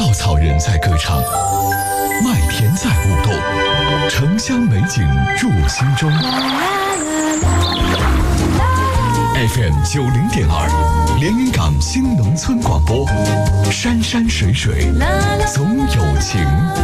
稻草人在歌唱，麦田在舞动，城乡美景入心中。FM 90.2，连云港新农村广播，山山水水总有情。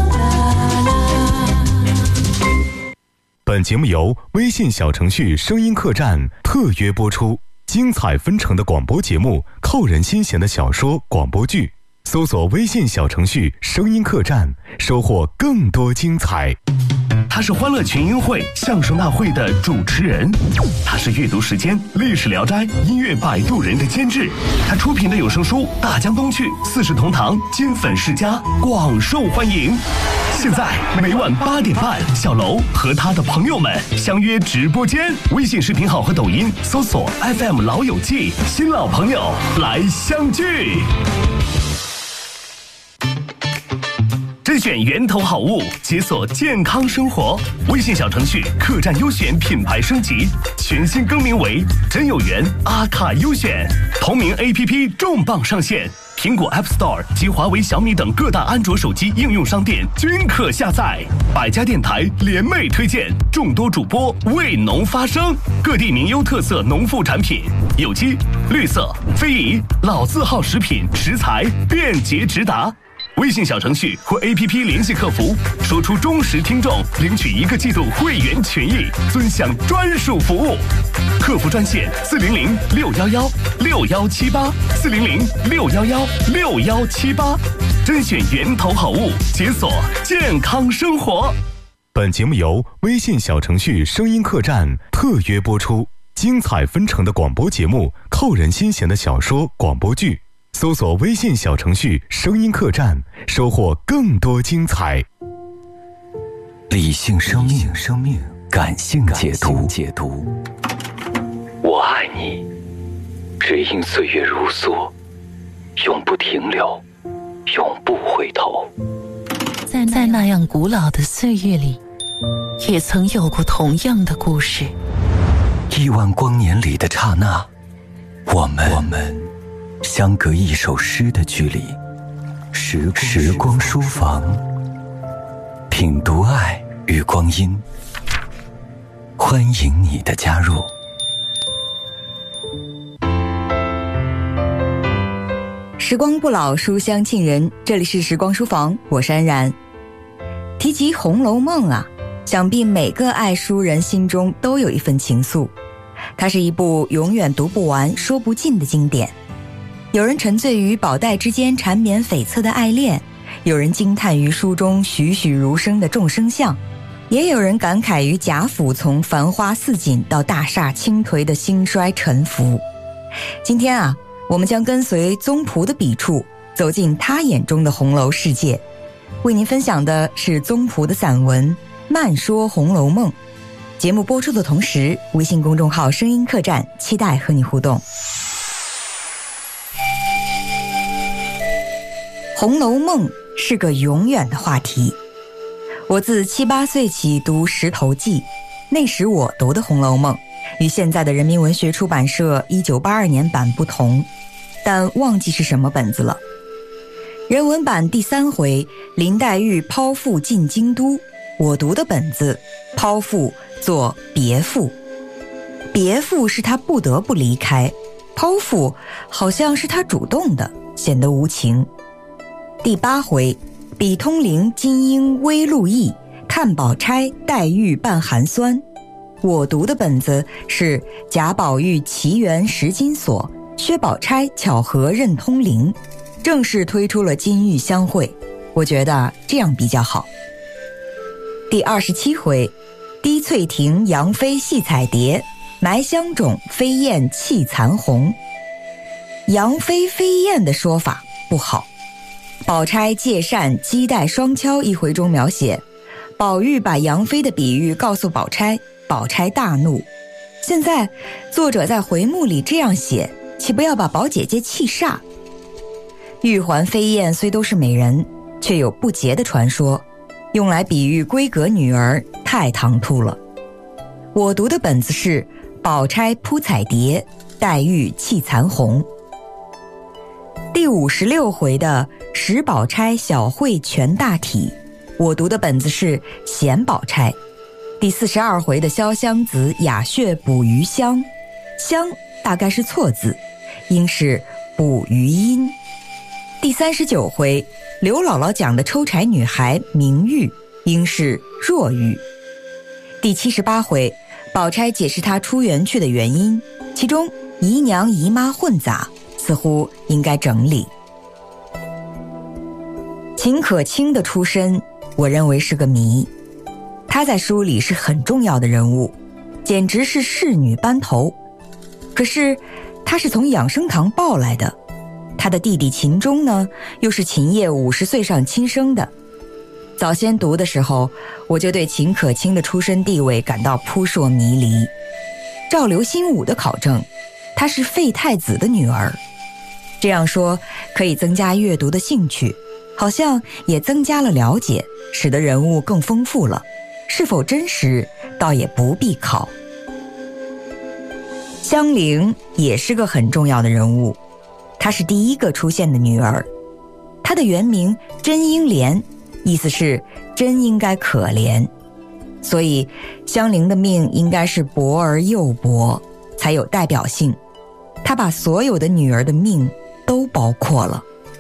本节目由微信小程序声音客栈特约播出，精彩纷呈的广播节目，扣人心弦的小说广播剧，搜索微信小程序声音客栈，收获更多精彩。 他是欢乐群英会相声大会的主持人，他是阅读时间历史聊斋音乐摆渡人的监制，他出品的有声书大江东去四世同堂金粉世家广受欢迎。现在每晚8点半，小楼和他的朋友们相约直播间，微信视频号和抖音搜索 FM 老友记，新老朋友来相聚。甄选源头好物，解锁健康生活。微信小程序客栈优选品牌升级，全新更名为真有缘阿卡优选。同名 APP 重磅上线，苹果 App Store 及华为、小米等各大安卓手机应用商店均可下载。百家电台联袂推荐，众多主播为农发声，各地名优特色农副产品，有机、绿色、非遗、老字号食品食材便捷直达。微信小程序或 APP 联系客服，说出忠实听众领取1个季度会员权益，尊享专属服务。客服专线400-611-6178，400-611-6178，甄选源头好物，解锁健康生活。 本节目由微信小程序声音客栈特约播出，精彩纷呈的广播节目，扣人心弦的小说广播剧，搜索微信小程序声音客栈，收获更多精彩。 理性生命，感性解读。我爱你，只因岁月如梭，永不停留，永不回头。 在那样古老的岁月里，也曾有过同样的故事。 亿万光年里的刹那，我们相隔一首诗的距离。时光书房，品读爱与光阴，欢迎你的加入。 时光不老，书香沁人，这里是时光书房，我是安然。提及《红楼梦》啊，想必每个爱书人心中都有一份情愫。它是一部永远读不完、说不尽的经典。有人沉醉于宝黛之间缠绵悱恻的爱恋，有人惊叹于书中栩栩如生的众生相，也有人感慨于贾府从繁花似锦到大厦倾颓的兴衰沉浮。今天啊，我们将跟随宗璞的笔触，走进他眼中的红楼世界。为您分享的是宗璞的散文《慢说红楼梦》。节目播出的同时，微信公众号声音客栈期待和你互动。红楼梦是个永远的话题。我自7、8岁起读《石头记》，那时我读的《红楼梦》与现在的人民文学出版社1982年版不同，但忘记是什么本子了。人文版第3回，林黛玉剖腹进京都，我读的本子剖腹做别赋。别赋是他不得不离开，剖腹好像是他主动的，显得无情。第8回，比通灵金英微露意，看宝钗黛玉扮寒酸，我读的本子是贾宝玉奇缘识金锁，薛宝钗巧合认通灵，正式推出了金玉相会，我觉得这样比较好。第27回，滴翠亭杨妃戏彩蝶，埋香冢飞燕泣残红。杨妃飞燕的说法不好。宝钗借扇击带双敲一回中描写，宝玉把杨妃的比喻告诉宝钗，宝钗大怒。现在作者在回目里这样写，岂不要把宝姐姐气煞？玉环飞燕虽都是美人，却有不洁的传说，用来比喻闺阁女儿，太唐突了。我读的本子是宝钗扑彩蝶，黛玉泣残红。第56回的石宝钗小会全大体，我读的本子是闲宝钗。第42回的潇湘子雅穴捕鱼香，香大概是错字，应是捕鱼音。第39回刘姥姥讲的抽柴女孩明玉，应是若玉。第78回宝钗解释她出园去的原因，其中姨娘姨妈混杂，似乎应该整理。秦可卿的出身，我认为是个谜。她在书里是很重要的人物，简直是侍女班头。可是她是从养生堂抱来的，她的弟弟秦钟呢，又是秦业50岁上亲生的。早先读的时候，我就对秦可卿的出身地位感到扑朔迷离。照刘心武的考证，她是废太子的女儿。这样说可以增加阅读的兴趣，好像也增加了了解，使得人物更丰富了。是否真实，倒也不必考。香菱也是个很重要的人物，她是第一个出现的女儿。她的原名真应怜，意思是真应该可怜，所以香菱的命应该是薄而又薄，才有代表性。她把所有的女儿的命都包括了。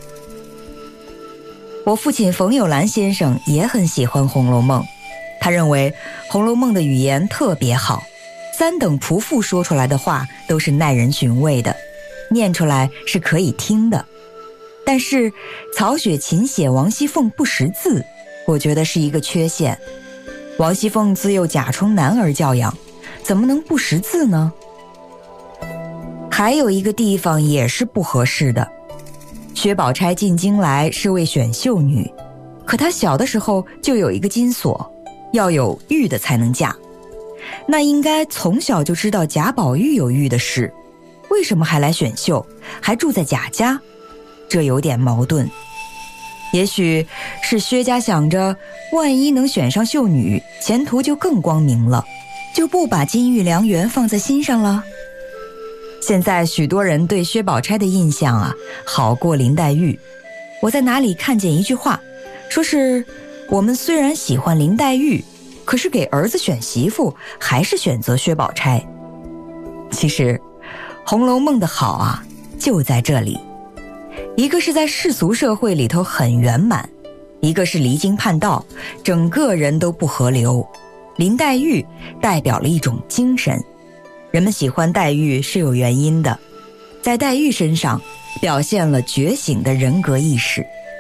我父亲冯友兰先生也很喜欢《红楼梦》，他认为《红楼梦》的语言特别好，三等仆妇说出来的话都是耐人寻味的，念出来是可以听的。但是曹雪芹写王熙凤不识字，我觉得是一个缺陷。王熙凤自幼贾充男儿教养，怎么能不识字呢？还有一个地方也是不合适的。薛宝钗进京来是为选秀女，可她小的时候就有一个金锁，要有玉的才能嫁。那应该从小就知道贾宝玉有玉的事，为什么还来选秀，还住在贾家？这有点矛盾。也许是薛家想着，万一能选上秀女，前途就更光明了，就不把金玉良缘放在心上了。现在许多人对薛宝钗的印象啊，好过林黛玉。我在哪里看见一句话，说是我们虽然喜欢林黛玉，可是给儿子选媳妇还是选择薛宝钗。其实《红楼梦》的好啊，就在这里。一个是在世俗社会里头很圆满，一个是离经叛道，整个人都不合流。林黛玉代表了一种精神，人们喜欢黛玉是有原因的，在黛玉身上表现了觉醒的人格意识。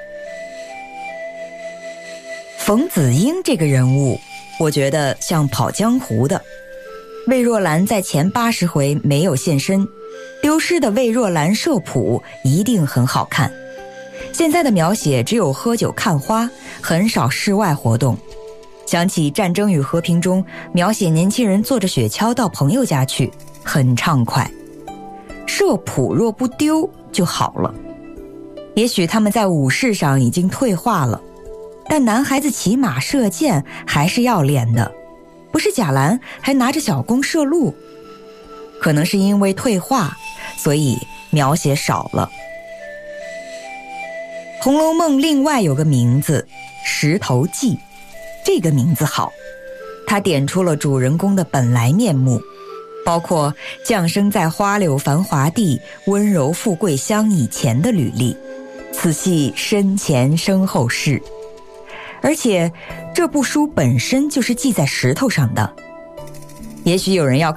冯子英这个人物，我觉得像跑江湖的。魏若兰在前80回没有现身，丢失的魏若兰社谱一定很好看。现在的描写只有喝酒看花，很少室外活动。想起《战争与和平》中描写年轻人坐着雪橇到朋友家去，很畅快。社谱若不丢就好了。也许他们在武士上已经退化了，但男孩子骑马射箭还是要练的，不是贾兰还拿着小弓射鹿。可能是因为退化，所以描写少了。《红楼梦》另外有个名字石头记，这个名字好，它点出了主人公的本来面目，包括降生在花柳繁华地，温柔富贵乡以前的履历，此系身前身后事。而且这部书本身就是记在石头上的。也许有人要